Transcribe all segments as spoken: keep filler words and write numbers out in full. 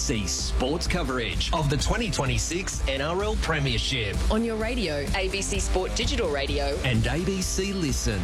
C sports coverage of the twenty twenty-six N R L Premiership on your radio, A B C Sport Digital Radio and A B C Listen.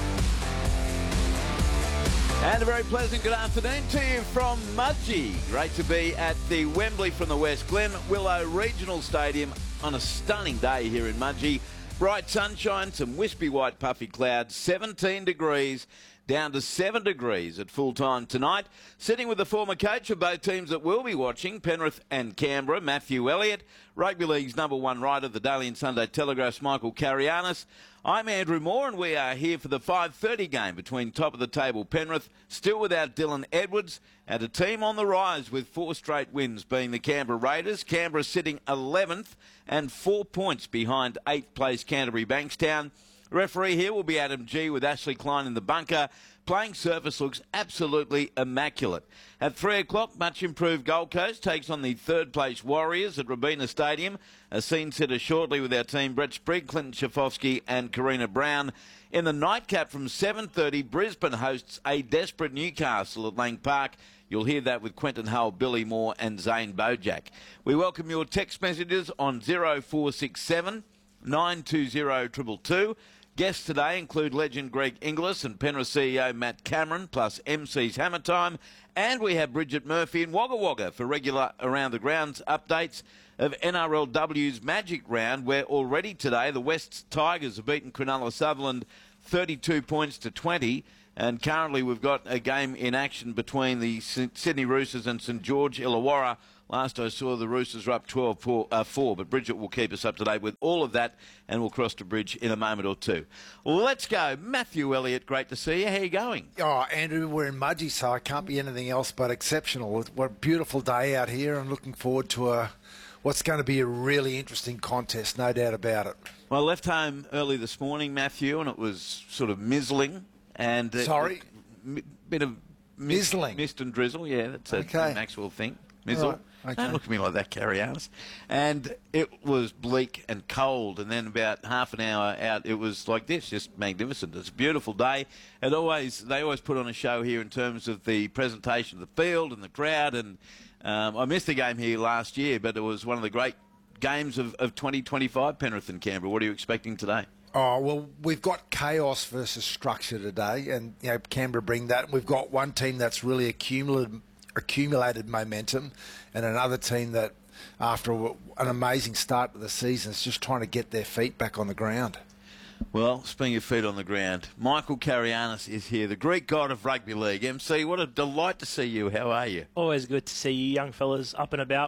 And a very pleasant good afternoon to you from Mudgee. Great to be at the Wembley from the West Glen Willow Regional Stadium on a stunning day here in Mudgee. Bright sunshine, some wispy white puffy clouds, seventeen degrees, down to seven degrees at full time tonight. Sitting with the former coach of both teams that we'll be watching, Penrith and Canberra, Matthew Elliott. Rugby League's number one writer, the Daily and Sunday Telegraph's Michael Carianis. I'm Andrew Moore, and we are here for the five thirty game between top-of-the-table Penrith, still without Dylan Edwards, and a team on the rise with four straight wins being the Canberra Raiders. Canberra sitting eleventh and four points behind eighth place Canterbury Bankstown. Referee here will be Adam G with Ashley Klein in the bunker. Playing surface looks absolutely immaculate. At three o'clock, much improved Gold Coast takes on the third place Warriors at Robina Stadium. A scene sitter shortly with our team, Brett Sprigg, Clinton Schifofsky and Karina Brown. In the nightcap from seven thirty, Brisbane hosts a desperate Newcastle at Lang Park. You'll hear that with Quentin Hull, Billy Moore and Zane Bojack. We welcome your text messages on zero four six seven nine two zero two two two. Guests today include legend Greg Inglis and Penrith C E O Matt Cameron, plus M C's Hammer Time. And we have Bridget Murphy in Wagga Wagga for regular Around the Grounds updates of N R L W's Magic Round, where already today the West Tigers have beaten Cronulla Sutherland thirty-two points to twenty. And currently we've got a game in action between the Sydney Roosters and St George Illawarra. Last I saw, the Roosters are up twelve four, uh, four, but Bridget will keep us up to date with all of that, and we'll cross to Bridge in a moment or two. Let's go. Matthew Elliott, great to see you. How are you going? Oh, Andrew, we're in Mudgee, so I can't be anything else but exceptional. What a beautiful day out here. I'm looking forward to a, what's going to be a really interesting contest, no doubt about it. Well, I left home early this morning, Matthew, and it was sort of mizzling. And uh, Sorry? A bit of mist, Mizzling? Mist and drizzle, yeah, that's a Okay. Maxwell thing. Mizzle. Right. Okay. Don't look at me like that, Carianis. And it was bleak and cold, and then about half an hour out, it was like this, just magnificent. It's a beautiful day. It always, they always put on a show here in terms of the presentation of the field and the crowd. And um, I missed the game here last year, but it was one of the great games of, of twenty twenty-five, Penrith and Canberra. What are you expecting today? Oh, well, we've got chaos versus structure today, and you know, Canberra bring that. We've got one team that's really accumulated, accumulated momentum, and another team that, after a, an amazing start to the season, is just trying to get their feet back on the ground. Well, speaking of feet on the ground, Michael Carianis is here, the Greek god of rugby league. M C, what a delight to see you. How are you? Always good to see you young fellas up and about.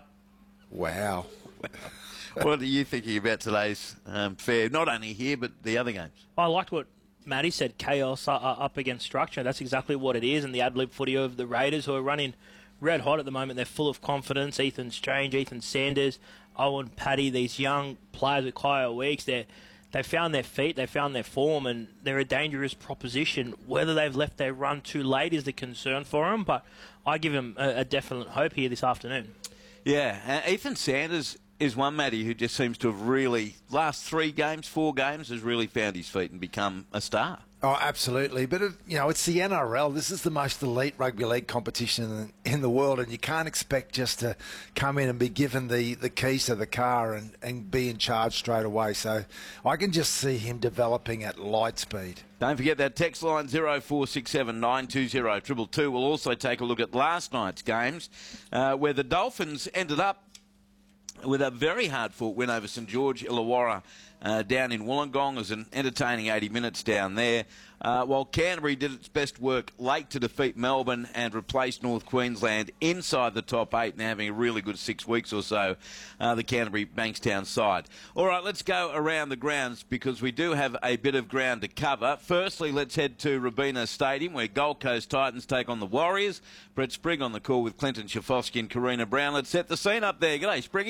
Wow. What are you thinking about today's um, fair, not only here, but the other games? I liked what Matty said, chaos uh, up against structure. That's exactly what it is, and the ad-lib footy of the Raiders, who are running red hot at the moment. They're full of confidence. Ethan Strange, Ethan Sanders, Owen Paddy, these young players with Kyle Weeks, they're they found their feet, they found their form, and they're a dangerous proposition. Whether they've left their run too late is the concern for them, but I give them a, a definite hope here this afternoon. Yeah, uh, Ethan Sanders is one, Matty, who just seems to have really, last three games, four games, has really found his feet and become a star. Oh, absolutely. But, it, you know, it's the N R L. This is the most elite rugby league competition in, in the world, and you can't expect just to come in and be given the, the keys to the car and, and be in charge straight away. So I can just see him developing at light speed. Don't forget that text line zero four six seven nine two zero two two two. We'll also take a look at last night's games, uh, where the Dolphins ended up with a very hard-fought win over St George Illawarra uh, down in Wollongong. It was an entertaining eighty minutes down there. Uh, while Canterbury did its best work late to defeat Melbourne and replace North Queensland inside the top eight and having a really good six weeks or so, uh, the Canterbury Bankstown side. All right, let's go around the grounds because we do have a bit of ground to cover. Firstly, let's head to Robina Stadium where Gold Coast Titans take on the Warriors. Brett Sprigg on the call with Clinton Schifofsky and Karina Brown. Let's set the scene up there. G'day, Spriggy.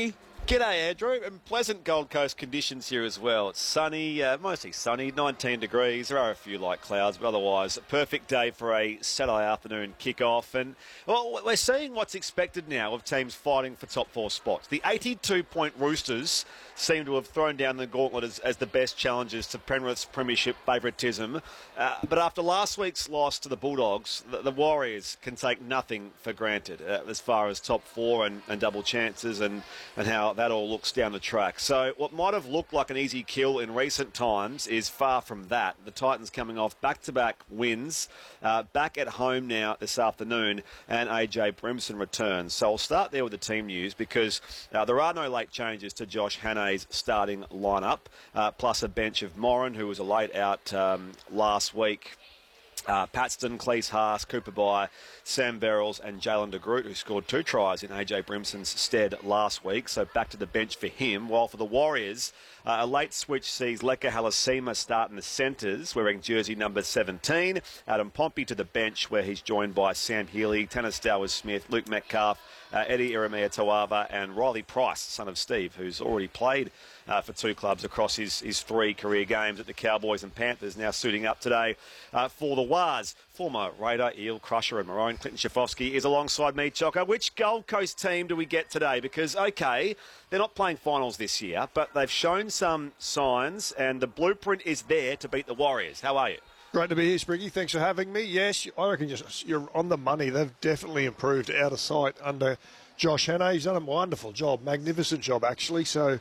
G'day, Andrew. And pleasant Gold Coast conditions here as well. It's sunny, uh, mostly sunny, nineteen degrees. There are a few light clouds, but otherwise a perfect day for a Saturday afternoon kick-off. And, well, we're seeing what's expected now of teams fighting for top four spots. The eighty-two point Roosters seem to have thrown down the gauntlet as, as the best challengers to Penrith's premiership favouritism. Uh, but after last week's loss to the Bulldogs, the, the Warriors can take nothing for granted uh, as far as top four and, and double chances and, and how that all looks down the track. So what might have looked like an easy kill in recent times is far from that. The Titans coming off back-to-back wins, uh, back at home now this afternoon, and A J Brimson returns. So I'll start there with the team news because uh, there are no late changes to Josh Hannay's starting lineup, uh, plus a bench of Moran, who was a late out um, last week. Uh, Paxton, Cleese Haas, Cooper Bye, Sam Verrills and Jalen de Groot, who scored two tries in A J Brimson's stead last week. So back to the bench for him. While for the Warriors, uh, a late switch sees Leka Halasima start in the centres, wearing jersey number seventeen. Adam Pompey to the bench, where he's joined by Sam Healy, Tanner Stowers-Smith, Luke Metcalf, uh, Eddie Iremia Tawava and Riley Price, son of Steve, who's already played Uh, for two clubs across his, his three career games at the Cowboys and Panthers, now suiting up today uh, for the Wars. Former Raider, Eel, Crusher and Maroon, Clinton Schifofsky is alongside me, Choco. Which Gold Coast team do we get today? Because, OK, they're not playing finals this year, but they've shown some signs and the blueprint is there to beat the Warriors. How are you? Great to be here, Spriggy. Thanks for having me. Yes, I reckon you're, you're on the money. They've definitely improved out of sight under Josh Hannay. He's done a wonderful job, magnificent job, actually. So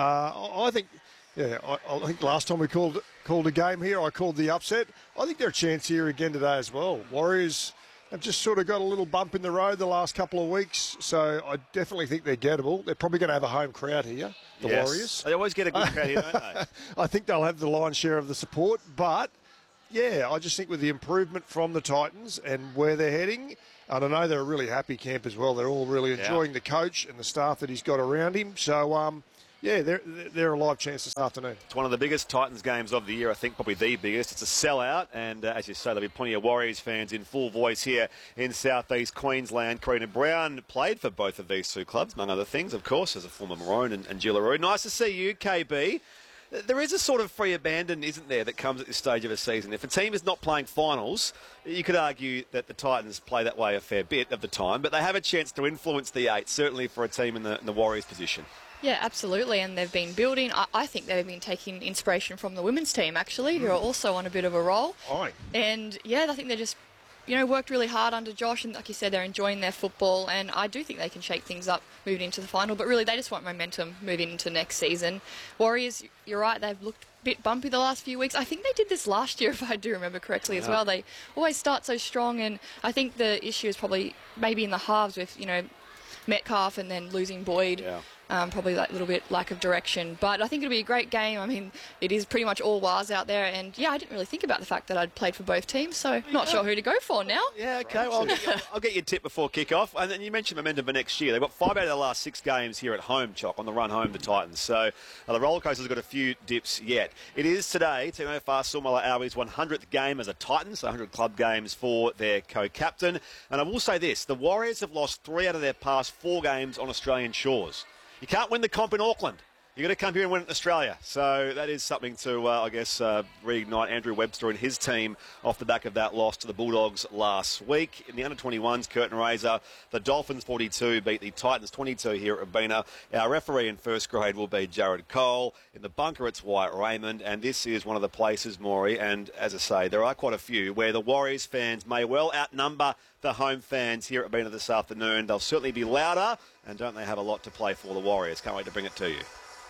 uh, I think, yeah, I, I think last time we called called a game here, I called the upset. I think they're a chance here again today as well. Warriors have just sort of got a little bump in the road the last couple of weeks, so I definitely think they're gettable. They're probably going to have a home crowd here, the yes. Warriors. They always get a good crowd here, don't they? I think they'll have the lion's share of the support, but yeah, I just think with the improvement from the Titans and where they're heading, and I know they're a really happy camp as well. They're all really enjoying yeah. the coach and the staff that he's got around him. So, um, yeah, they're, they're a live chance this afternoon. It's one of the biggest Titans games of the year, I think probably the biggest. It's a sellout, and uh, as you say, there'll be plenty of Warriors fans in full voice here in southeast Queensland. Karina Brown played for both of these two clubs, among other things, of course, as a former Maroon and, and Jillaroo. Nice to see you, K B. There is a sort of free abandon, isn't there, that comes at this stage of a season. If a team is not playing finals, you could argue that the Titans play that way a fair bit of the time, but they have a chance to influence the eight, certainly for a team in the, in the Warriors' position. Yeah, absolutely, and they've been building. I, I think they've been taking inspiration from the women's team, actually, who are also on a bit of a roll. Aye. And, yeah, I think they're just, you know, worked really hard under Josh, and like you said, they're enjoying their football, and I do think they can shake things up moving into the final, but really they just want momentum moving into next season. Warriors, you're right, they've looked a bit bumpy the last few weeks. I think they did this last year, if I do remember correctly, as yeah. well. They always start so strong, and I think the issue is probably maybe in the halves with, you know, Metcalf and then losing Boyd. Yeah. Um, probably that little bit lack of direction. But I think it'll be a great game. I mean, it is pretty much all Wars out there. And, yeah, I didn't really think about the fact that I'd played for both teams, so not sure who to go for now. Yeah, OK. Well, I'll, get you, I'll get your tip before kick-off. And then you mentioned momentum for next year. They've got five out of the last six games here at home, Chock, on the run home, the Titans. So uh, the roller coaster's got a few dips yet. It is today, Timo Fa'asuamaleaui's one hundredth game as a Titan, so one hundred club games for their co-captain. And I will say this, the Warriors have lost three out of their past four games on Australian shores. You can't win the comp in Auckland. You've got to come here and win it in Australia. So that is something to, uh, I guess, uh, reignite Andrew Webster and his team off the back of that loss to the Bulldogs last week. In the under twenty-ones, curtain raiser, the Dolphins forty-two beat the Titans twenty-two here at Robina. Our referee in first grade will be Jared Cole. In the bunker, it's Wyatt Raymond. And this is one of the places, Maury, and as I say, there are quite a few, where the Warriors fans may well outnumber the home fans here at Robina this afternoon. They'll certainly be louder, and don't they have a lot to play for, the Warriors? Can't wait to bring it to you.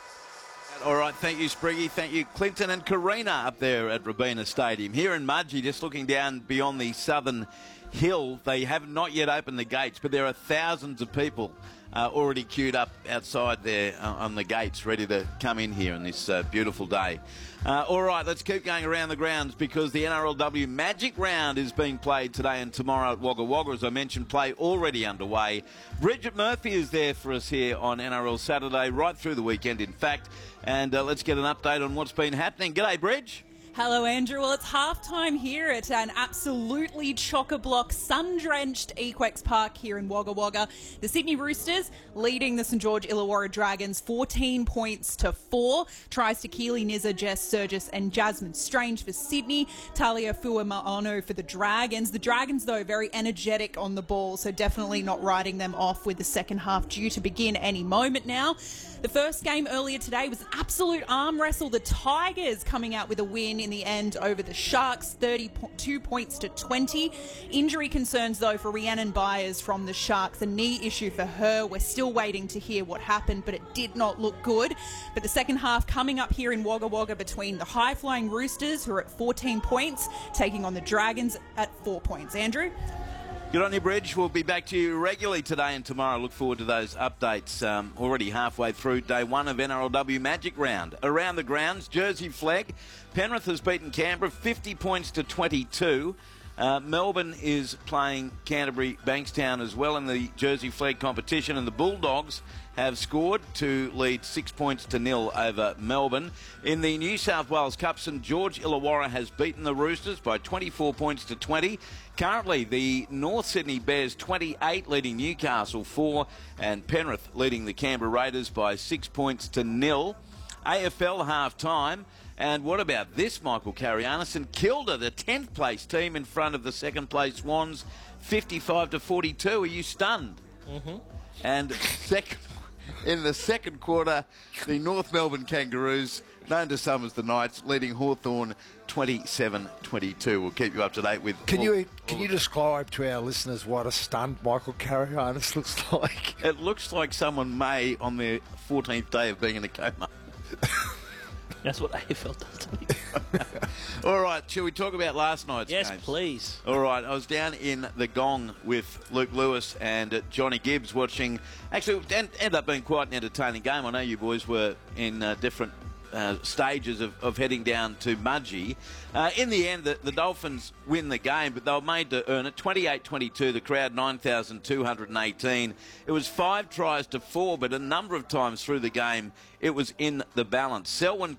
All right, thank you, Spriggy. Thank you, Clinton and Karina up there at Robina Stadium. Here in Mudgee, just looking down beyond the southern hill, they have not yet opened the gates, but there are thousands of people uh, already queued up outside there uh, on the gates, ready to come in here on this uh, beautiful day. Uh, all right, let's keep going around the grounds because the N R L W Magic Round is being played today and tomorrow at Wagga Wagga. As I mentioned, play already underway. Bridget Murphy is there for us here on N R L Saturday, right through the weekend, in fact. And uh, let's get an update on what's been happening. G'day, Bridge. Hello, Andrew. Well, it's halftime here at an absolutely chock-a-block, sun-drenched Equex Park here in Wagga Wagga. The Sydney Roosters leading the St George Illawarra Dragons fourteen points to four. Tries to Keely Nizza, Jess Surgis and Jasmine Strange for Sydney. Talia Fuama'ano for the Dragons. The Dragons, though, very energetic on the ball, so definitely not writing them off with the second half due to begin any moment now. The first game earlier today was an absolute arm wrestle. The Tigers coming out with a win in the end over the Sharks, thirty-two points to twenty. Injury concerns, though, for Rhiannon Byers from the Sharks. A knee issue for her. We're still waiting to hear what happened, but it did not look good. But the second half coming up here in Wagga Wagga between the high-flying Roosters, who are at fourteen points, taking on the Dragons at four points. Andrew? Good on you, Bridge. We'll be back to you regularly today and tomorrow. Look forward to those updates. Um, already halfway through day one of N R L W Magic Round. Around the grounds, Jersey Flag. Penrith has beaten Canberra fifty points to twenty-two. Uh, Melbourne is playing Canterbury Bankstown as well in the Jersey Flag competition, and the Bulldogs have scored to lead six points to nil over Melbourne. In the New South Wales Cup, St George Illawarra has beaten the Roosters by twenty-four points to twenty. Currently, the North Sydney Bears twenty-eight leading Newcastle four, and Penrith leading the Canberra Raiders by six points to nil. A F L half-time. And what about this, Michael Carianis? St Kilda, the tenth place team in front of the second place Swans, fifty-five to forty-two. Are you stunned? Mm-hmm. And sec- in the second quarter, the North Melbourne Kangaroos, known to some as the Knights, leading Hawthorn twenty-seven twenty-two. We'll keep you up to date with... Can all, you can you describe to our listeners what a stunned Michael Carianis looks like? It looks like someone may on their fourteenth day of being in a coma. That's what A F L does to me. All right, shall we talk about last night's Yes, games? please. All right, I was down in the Gong with Luke Lewis and uh, Johnny Gibbs watching. Actually, it ended up being quite an entertaining game. I know you boys were in uh, different uh, stages of, of heading down to Mudgee. Uh, in the end, the, the Dolphins win the game, but they were made to earn it. twenty-eight twenty-two, the crowd nine thousand two hundred eighteen. It was five tries to four, but a number of times through the game, it was in the balance. Selwyn